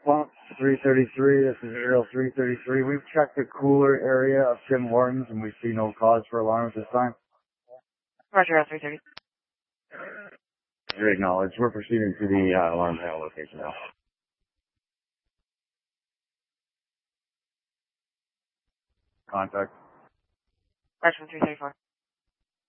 Pump 333, this is Aerial 333. We've checked the cooler area of Tim Hortons and we see no cause for alarm at this time. Roger, Aerial 330. You're acknowledged. We're proceeding to the alarm panel location now. Contact. Roger, 334.